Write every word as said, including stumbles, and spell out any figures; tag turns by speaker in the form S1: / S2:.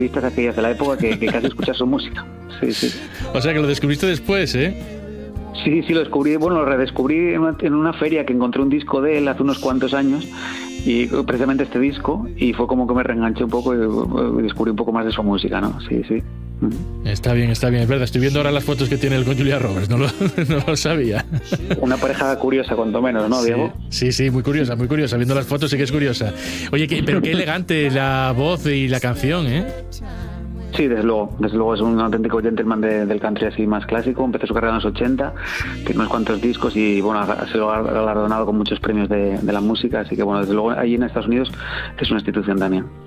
S1: vistas aquellas de la época que, que casi escuchas su música. Sí, sí.
S2: O sea que lo descubriste después, ¿eh?
S1: Sí, sí, lo descubrí, bueno, lo redescubrí en una, en una feria que encontré un disco de él hace unos cuantos años, y precisamente este disco, y fue como que me reenganché un poco y, y descubrí un poco más de su música, ¿no? Sí, sí.
S2: Está bien, está bien, es verdad. Estoy viendo ahora las fotos que tiene él con Julia Roberts, no lo, no lo sabía.
S1: Una pareja curiosa, cuanto menos, ¿no, Diego?
S2: Sí, sí, sí, muy curiosa, muy curiosa. Viendo las fotos sí que es curiosa. Oye, que, pero qué elegante la voz y la canción, ¿eh?
S1: Sí, desde luego, desde luego es un auténtico gentleman de, del country así más clásico. Empezó su carrera en los ochenta, tiene unos cuantos discos y bueno, ha sido galardonado con muchos premios de, de la música, así que bueno, desde luego allí en Estados Unidos es una institución también.